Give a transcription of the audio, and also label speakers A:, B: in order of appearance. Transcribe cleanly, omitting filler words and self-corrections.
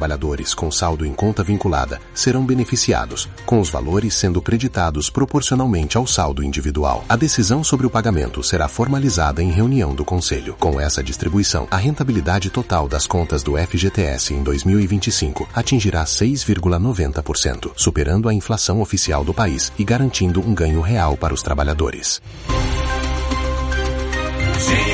A: trabalhadores com saldo em conta vinculada serão beneficiados, com os valores sendo creditados proporcionalmente ao saldo individual. A decisão sobre o pagamento será formalizada em reunião do Conselho. Com essa distribuição, a rentabilidade total das contas do FGTS em 2025 atingirá 6,90%, superando a inflação oficial do país e garantindo um ganho real para os trabalhadores.